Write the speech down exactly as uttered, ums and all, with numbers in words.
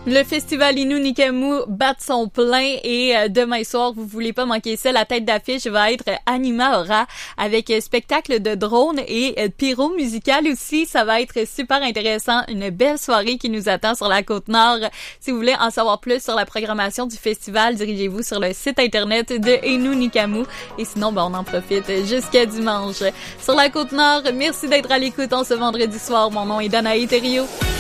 Le festival Innu Nikamu bat son plein et euh, demain soir, vous voulez pas manquer ça, la tête d'affiche va être Anima Aura avec euh, spectacle de drone et euh, pyro musical aussi. Ça va être super intéressant, une belle soirée qui nous attend sur la Côte-Nord. Si vous voulez en savoir plus sur la programmation du festival, dirigez-vous sur le site internet de Innu Nikamu et sinon, ben, on en profite jusqu'à dimanche. Sur la Côte-Nord, merci d'être à l'écoute en ce vendredi soir. Mon nom est Danae Thériault.